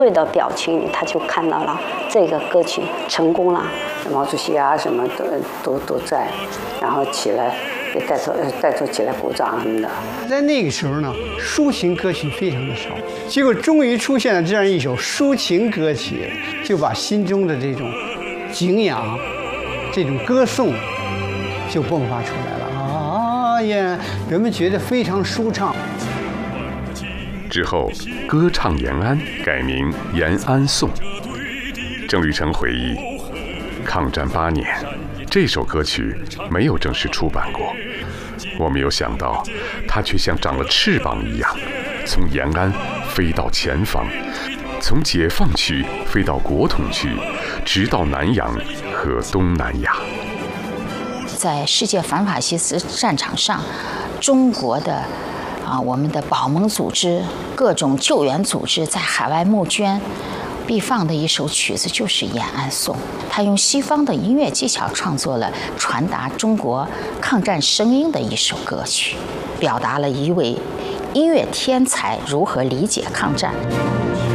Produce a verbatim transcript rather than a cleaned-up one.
的表情里，他就看到了这个歌曲成功了。毛主席啊，什么都都都在，然后起来给带头带头起来鼓掌什么的。 在那个时候呢，抒情歌曲非常的少，结果终于出现了这样一首抒情歌曲，就把心中的这种敬仰、这种歌颂就迸发出来了啊呀！人们觉得非常舒畅。 之后，歌唱延安改名延安颂。郑律成回忆，抗战八年，这首歌曲没有正式出版过。我没有想到，它却像长了翅膀一样，从延安飞到前方，从解放区飞到国统区，直到南洋和东南亚。 在世界反法西斯战场上，中国的啊，我们的保盟组织、各种救援组织在海外募捐，必放的一首曲子就是《延安颂》。他用西方的音乐技巧创作了传达中国抗战声音的一首歌曲，表达了一位音乐天才如何理解抗战。